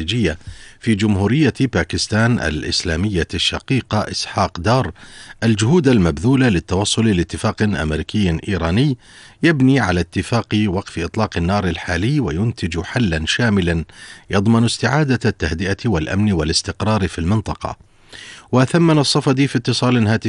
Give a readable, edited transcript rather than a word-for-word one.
الخارجية في جمهورية باكستان الإسلامية الشقيقة إسحاق دار الجهود المبذولة للتوصل لاتفاق أمريكي إيراني يبني على اتفاق وقف إطلاق النار الحالي وينتج حلا شاملا يضمن استعادة التهدئة والأمن والاستقرار في المنطقة. وثمن الصفدي في اتصال هاتفي